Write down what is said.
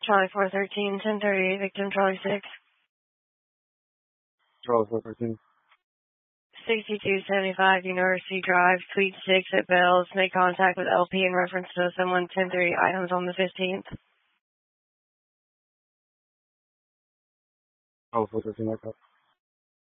Charlie 413, 1038, victim Charlie 6. Charlie 413. 6275 University Drive, Suite 6 at Bells. Make contact with LP in reference to someone 1030 items on the 15th. Charlie 413,